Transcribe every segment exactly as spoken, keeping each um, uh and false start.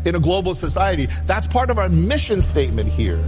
in a global society. That's part of our mission statement here.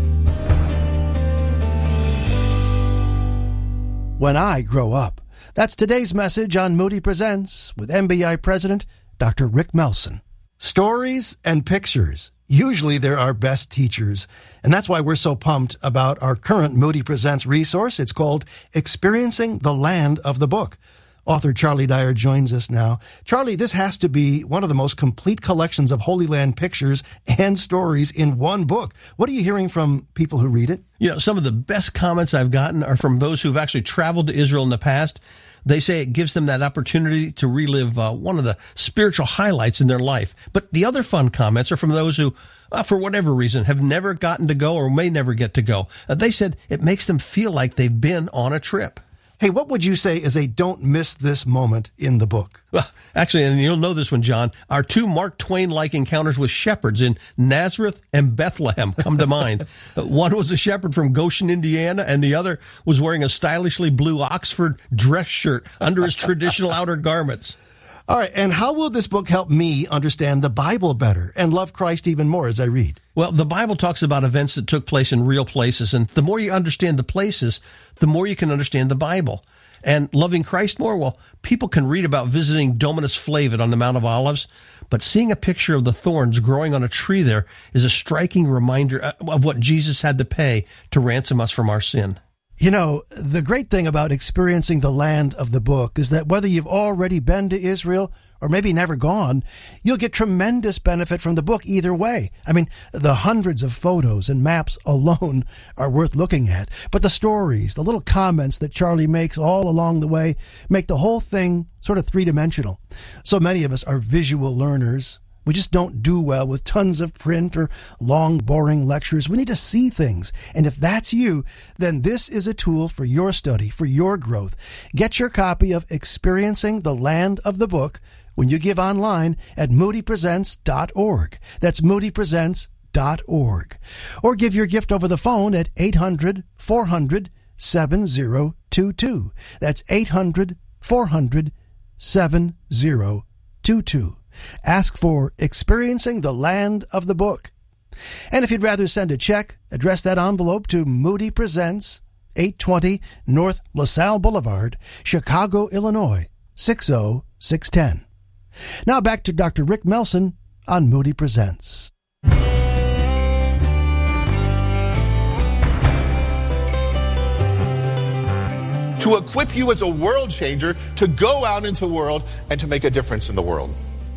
When I grow up. That's today's message on Moody Presents with M B I President Doctor Rick Melson. Stories and pictures. Usually they're our best teachers. And that's why we're so pumped about our current Moody Presents resource. It's called Experiencing the Land of the Book. Author Charlie Dyer joins us now. Charlie, this has to be one of the most complete collections of Holy Land pictures and stories in one book. What are you hearing from people who read it? You know, some of the best comments I've gotten are from those who've actually traveled to Israel in the past. They say it gives them that opportunity to relive uh, one of the spiritual highlights in their life. But the other fun comments are from those who, uh, for whatever reason, have never gotten to go or may never get to go. Uh, they said it makes them feel like they've been on a trip. Hey, what would you say is a don't miss this moment in the book? Well, actually, and you'll know this one, John, our two Mark Twain-like encounters with shepherds in Nazareth and Bethlehem come to mind. One was a shepherd from Goshen, Indiana, and the other was wearing a stylishly blue Oxford dress shirt under his traditional outer garments. All right, and how will this book help me understand the Bible better and love Christ even more as I read? Well, the Bible talks about events that took place in real places, and the more you understand the places, the more you can understand the Bible. And loving Christ more, well, people can read about visiting Dominus Flavit on the Mount of Olives, but seeing a picture of the thorns growing on a tree there is a striking reminder of what Jesus had to pay to ransom us from our sin. You know, the great thing about experiencing the land of the book is that whether you've already been to Israel or maybe never gone, you'll get tremendous benefit from the book either way. I mean, the hundreds of photos and maps alone are worth looking at. But the stories, the little comments that Charlie makes all along the way make the whole thing sort of three-dimensional. So many of us are visual learners. We just don't do well with tons of print or long, boring lectures. We need to see things. And if that's you, then this is a tool for your study, for your growth. Get your copy of Experiencing the Land of the Book when you give online at moody presents dot org. That's moody presents dot org. Or give your gift over the phone at eight hundred, four hundred, seven oh two two. That's eight hundred, four hundred, seven oh two two. Ask for Experiencing the Land of the Book. And if you'd rather send a check, address that envelope to Moody Presents, eight twenty North LaSalle Boulevard, Chicago, Illinois, six oh six one oh. Now back to Doctor Rick Melson on Moody Presents. To equip you as a world changer, to go out into the world and to make a difference in the world.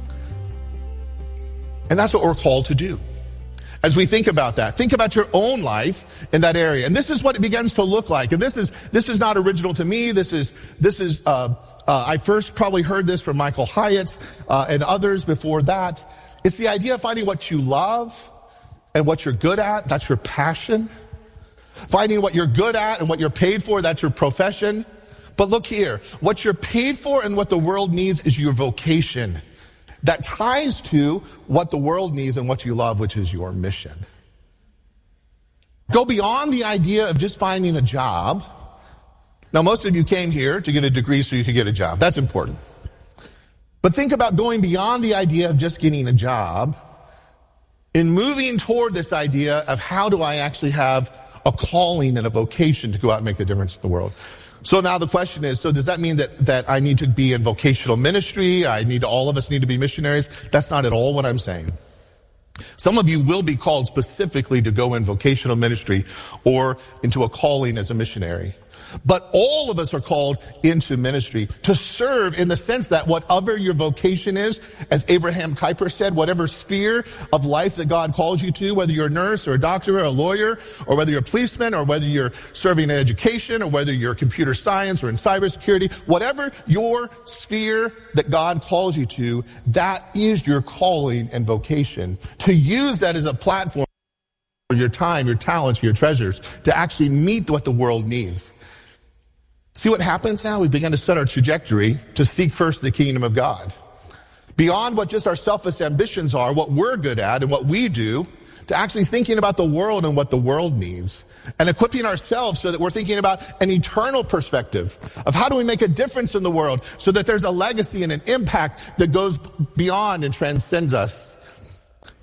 And that's what we're called to do. As we think about that, think about your own life in that area. And this is what it begins to look like. And this is this is not original to me. This is, this is uh, uh, I first probably heard this from Michael Hyatt uh, and others before that. It's the idea of finding what you love and what you're good at. That's your passion. Finding what you're good at and what you're paid for. That's your profession. But look here. What you're paid for and what the world needs is your vocation. That ties to what the world needs and what you love, which is your mission. Go beyond the idea of just finding a job. Now, most of you came here to get a degree so you could get a job. That's important. But think about going beyond the idea of just getting a job and moving toward this idea of how do I actually have a calling and a vocation to go out and make a difference in the world. So now the question is, so does that mean that, that I need to be in vocational ministry? I need to, all of us need to be missionaries? That's not at all what I'm saying. Some of you will be called specifically to go in vocational ministry or into a calling as a missionary. But all of us are called into ministry to serve in the sense that whatever your vocation is, as Abraham Kuyper said, whatever sphere of life that God calls you to, whether you're a nurse or a doctor or a lawyer, or whether you're a policeman, or whether you're serving in education, or whether you're computer science or in cybersecurity, whatever your sphere that God calls you to, that is your calling and vocation. To use that as a platform for your time, your talents, your treasures, to actually meet what the world needs. See what happens now? We begin to set our trajectory to seek first the kingdom of God. Beyond what just our selfish ambitions are, what we're good at and what we do, to actually thinking about the world and what the world needs. And equipping ourselves so that we're thinking about an eternal perspective of how do we make a difference in the world so that there's a legacy and an impact that goes beyond and transcends us.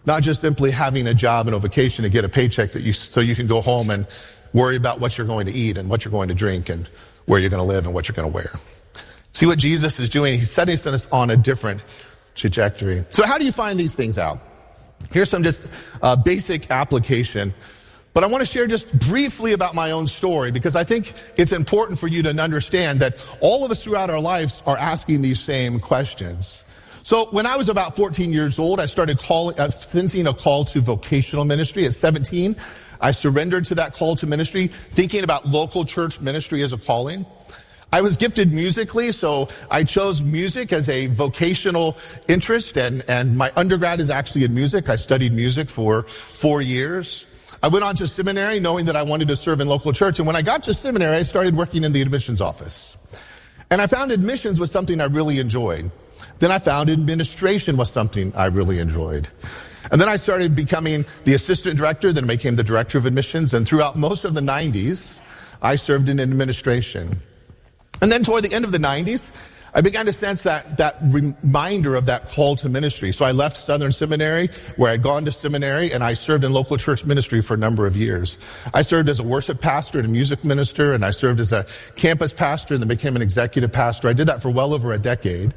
Not just simply having a job and a vacation to get a paycheck that you, so you can go home and worry about what you're going to eat and what you're going to drink and where you're going to live and what you're going to wear. See what Jesus is doing? He's setting us on a different trajectory. So how do you find these things out? Here's some just uh, basic application. But I want to share just briefly about my own story because I think it's important for you to understand that all of us throughout our lives are asking these same questions. So when I was about fourteen years old, I started calling, uh, sensing a call to vocational ministry. At seventeen, I surrendered to that call to ministry, thinking about local church ministry as a calling. I was gifted musically, so I chose music as a vocational interest, and, and my undergrad is actually in music. I studied music for four years. I went on to seminary knowing that I wanted to serve in local church, and when I got to seminary, I started working in the admissions office. And I found admissions was something I really enjoyed. Then I found administration was something I really enjoyed. And then I started becoming the assistant director, then I became the director of admissions, and throughout most of the nineties, I served in administration. And then toward the end of the nineties, I began to sense that, that reminder of that call to ministry. So I left Southern Seminary, where I'd gone to seminary, and I served in local church ministry for a number of years. I served as a worship pastor and a music minister, and I served as a campus pastor and then became an executive pastor. I did that for well over a decade.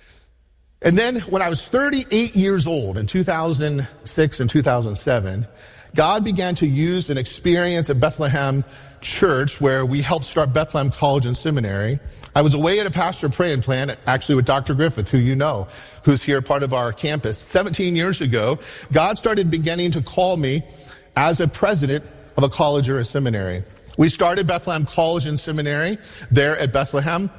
And then when I was thirty-eight years old in two thousand six and two thousand seven, God began to use an experience at Bethlehem Church where we helped start Bethlehem College and Seminary. I was away at a pastor praying plan, actually with Doctor Griffith, who you know, who's here part of our campus. seventeen years ago, God started beginning to call me as a president of a college or a seminary. We started Bethlehem College and Seminary there at Bethlehem.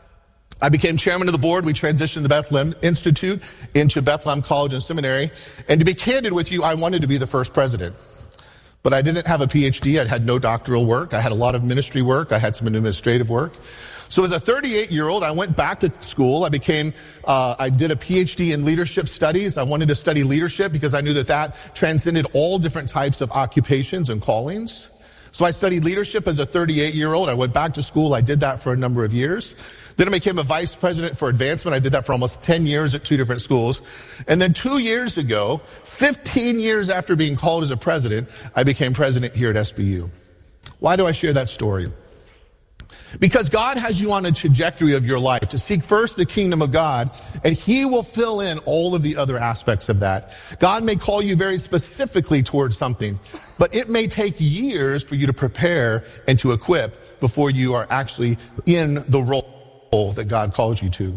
I became chairman of the board. We transitioned the Bethlehem Institute into Bethlehem College and Seminary. And to be candid with you, I wanted to be the first president. But I didn't have a P H D. I had no doctoral work. I had a lot of ministry work. I had some administrative work. So as a thirty-eight-year-old, I went back to school. I became, uh, I did a P H D in leadership studies. I wanted to study leadership because I knew that that transcended all different types of occupations and callings. So I studied leadership as a thirty-eight-year-old. I went back to school. I did that for a number of years. Then I became a vice president for advancement. I did that for almost ten years at two different schools. And then two years ago, fifteen years after being called as a president, I became president here at S B U. Why do I share that story? Because God has you on a trajectory of your life to seek first the kingdom of God, and He will fill in all of the other aspects of that. God may call you very specifically towards something, but it may take years for you to prepare and to equip before you are actually in the role that God calls you to.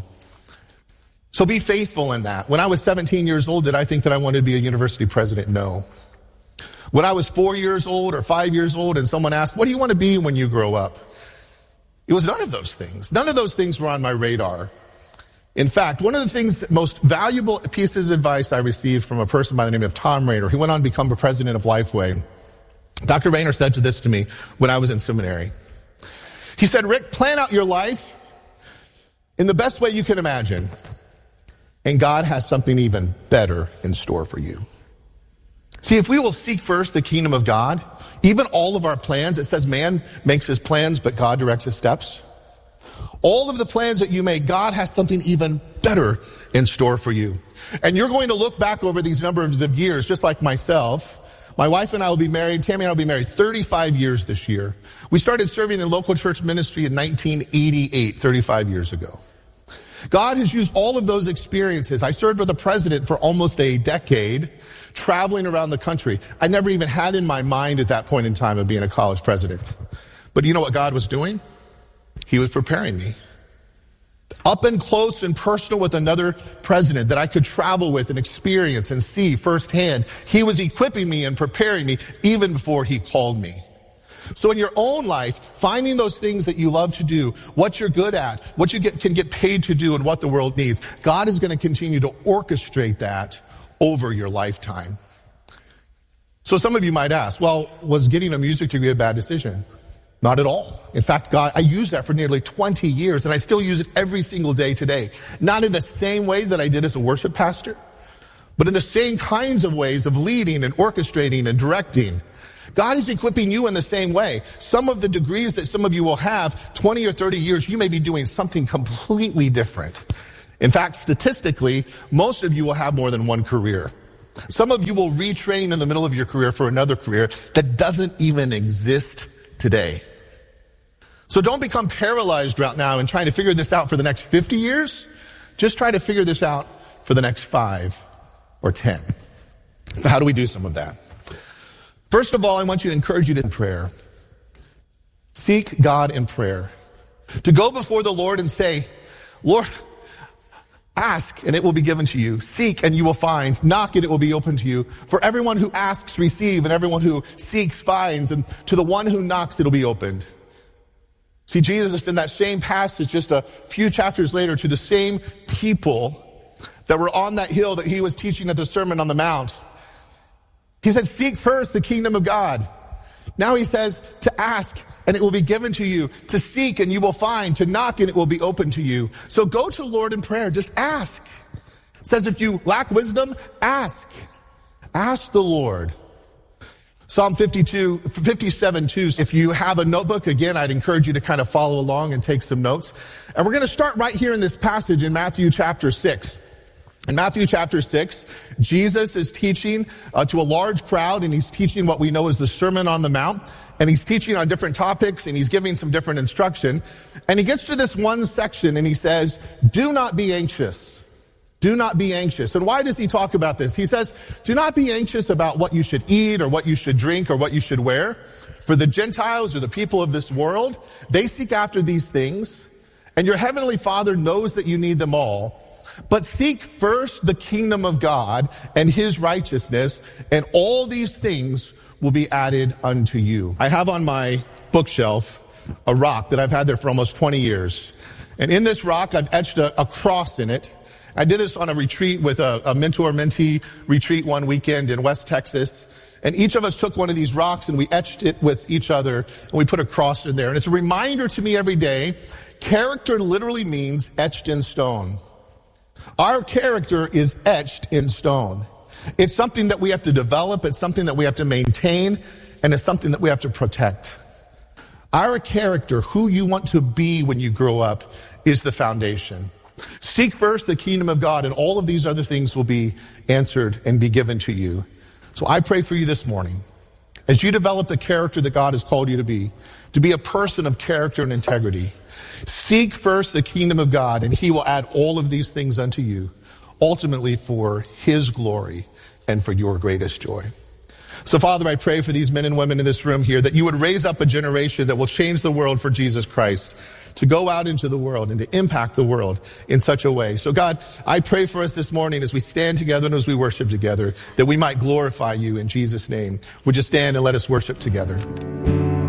So be faithful in that. When I was seventeen years old, did I think that I wanted to be a university president? No. When I was four years old or five years old and someone asked, what do you want to be when you grow up? It was none of those things. None of those things were on my radar. In fact, one of the things, that most valuable pieces of advice I received from a person by the name of Tom Rainer, who went on to become the president of Lifeway. Doctor Rainer said to this to me when I was in seminary. He said, Rick, plan out your life in the best way you can imagine, and God has something even better in store for you. See, if we will seek first the kingdom of God, even all of our plans, it says man makes his plans, but God directs his steps. All of the plans that you make, God has something even better in store for you. And you're going to look back over these numbers of years, just like myself. My wife and I will be married, Tammy and I will be married thirty-five years this year. We started serving in local church ministry in nineteen eighty-eight, thirty-five years ago. God has used all of those experiences. I served with a president for almost a decade, traveling around the country. I never even had in my mind at that point in time of being a college president. But you know what God was doing? He was preparing me. Up and close and personal with another president that I could travel with and experience and see firsthand. He was equipping me and preparing me even before He called me. So in your own life, finding those things that you love to do, what you're good at, what you get, can get paid to do, and what the world needs, God is going to continue to orchestrate that over your lifetime. So some of you might ask, well, was getting a music degree a bad decision? Not at all. In fact, God, I used that for nearly twenty years, and I still use it every single day today. Not in the same way that I did as a worship pastor, but in the same kinds of ways of leading and orchestrating and directing. God is equipping you in the same way. Some of the degrees that some of you will have, twenty or thirty years, you may be doing something completely different. In fact, statistically, most of you will have more than one career. Some of you will retrain in the middle of your career for another career that doesn't even exist today. So don't become paralyzed right now in trying to figure this out for the next fifty years. Just try to figure this out for the next five or ten. How do we do some of that? First of all, I want you to encourage you to in prayer. Seek God in prayer. To go before the Lord and say, Lord, ask and it will be given to you. Seek and you will find. Knock and it will be open to you. For everyone who asks, receive, and everyone who seeks, finds. And to the one who knocks, it'll be opened. See, Jesus in that same passage just a few chapters later to the same people that were on that hill that he was teaching at the Sermon on the Mount. He said, seek first the kingdom of God. Now he says to ask and it will be given to you, to seek and you will find, to knock and it will be open to you. So go to the Lord in prayer. Just ask. It says if you lack wisdom, ask. Ask the Lord. Psalm fifty-two, fifty-seven, two. If you have a notebook, again, I'd encourage you to kind of follow along and take some notes. And we're going to start right here in this passage in Matthew chapter six. In Matthew chapter six, Jesus is teaching uh, to a large crowd, and he's teaching what we know as the Sermon on the Mount. And he's teaching on different topics, and he's giving some different instruction. And he gets to this one section, and he says, do not be anxious. Do not be anxious. And why does he talk about this? He says, do not be anxious about what you should eat or what you should drink or what you should wear. For the Gentiles or the people of this world, they seek after these things. And your heavenly Father knows that you need them all. But seek first the kingdom of God and his righteousness, and all these things will be added unto you. I have on my bookshelf a rock that I've had there for almost twenty years. And in this rock, I've etched a, a cross in it. I did this on a retreat with a, a mentor-mentee retreat one weekend in West Texas. And each of us took one of these rocks and we etched it with each other and we put a cross in there. And it's a reminder to me every day, character literally means etched in stone. Our character is etched in stone. It's something that we have to develop. It's something that we have to maintain. And it's something that we have to protect. Our character, who you want to be when you grow up, is the foundation. Seek first the kingdom of God, and all of these other things will be answered and be given to you. So I pray for you this morning, as you develop the character that God has called you to be, to be a person of character and integrity. Seek first the kingdom of God, and he will add all of these things unto you, ultimately for his glory and for your greatest joy. So, Father, I pray for these men and women in this room here that you would raise up a generation that will change the world for Jesus Christ, to go out into the world and to impact the world in such a way. So, God, I pray for us this morning as we stand together and as we worship together, that we might glorify you in Jesus' name. Would you stand and let us worship together?